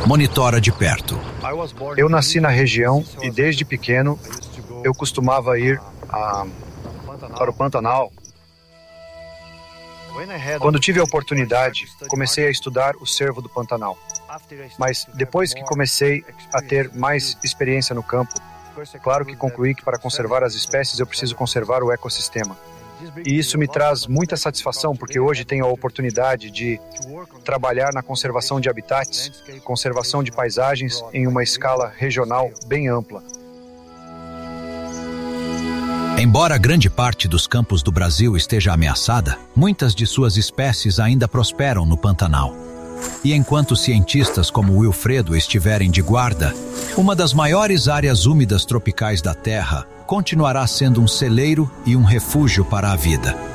monitora de perto. Eu nasci na região e desde pequeno eu costumava ir para o Pantanal. Quando tive a oportunidade, comecei a estudar o cervo do Pantanal. Mas depois que comecei a ter mais experiência no campo, claro que concluí que para conservar as espécies eu preciso conservar o ecossistema. E isso me traz muita satisfação, porque hoje tenho a oportunidade de trabalhar na conservação de habitats, conservação de paisagens em uma escala regional bem ampla. Embora grande parte dos campos do Brasil esteja ameaçada, muitas de suas espécies ainda prosperam no Pantanal. E enquanto cientistas como Wilfredo estiverem de guarda, uma das maiores áreas úmidas tropicais da Terra continuará sendo um celeiro e um refúgio para a vida.